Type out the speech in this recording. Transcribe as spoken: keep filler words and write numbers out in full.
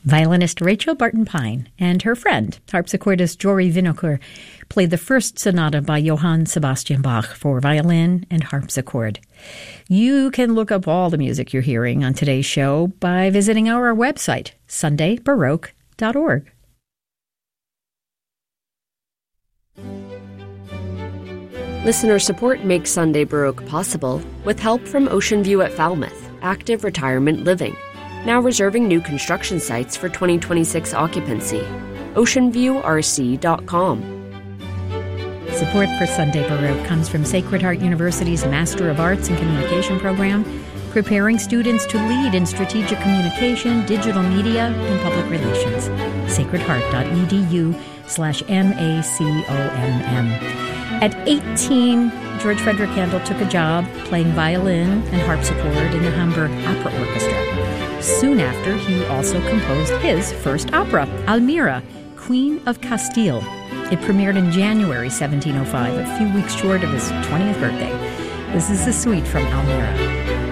Violinist Rachel Barton-Pine and her friend, harpsichordist Jory Winokur, played the first sonata by Johann Sebastian Bach for violin and harpsichord. You can look up all the music you're hearing on today's show by visiting our website, sunday baroque dot org. Listener support makes Sunday Baroque possible with help from Ocean View at Falmouth, active retirement living, now reserving new construction sites for twenty twenty-six occupancy. ocean view r c dot com. Support for Sunday Baroque comes from Sacred Heart University's Master of Arts in Communication program, preparing students to lead in strategic communication, digital media, and public relations. sacred heart dot e d u slash M A C O M M. At eighteen, George Frederick Handel took a job playing violin and harpsichord in the Hamburg Opera Orchestra. Soon after, he also composed his first opera, Almira, Queen of Castile. It premiered in January seventeen oh five, a few weeks short of his twentieth birthday. This is a suite from Almira.